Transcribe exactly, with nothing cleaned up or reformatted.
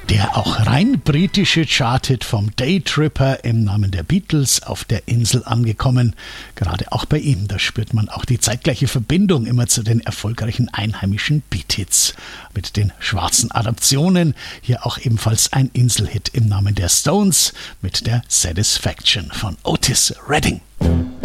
Der auch rein britische Charthit vom Daytripper im Namen der Beatles auf der Insel angekommen. Gerade auch bei ihm, da spürt man auch die zeitgleiche Verbindung immer zu den erfolgreichen einheimischen Beat-Hits. Mit den schwarzen Adaptionen hier auch ebenfalls ein Inselhit im Namen der Stones mit der Satisfaction von Otis Redding.